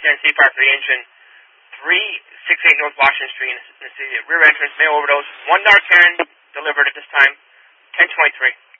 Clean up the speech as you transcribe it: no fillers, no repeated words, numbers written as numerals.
Tennessee Fire for the engine, 368 North Washington Street in the city. Rear entrance, male overdose, 1 Narcan delivered at this time, 10:23.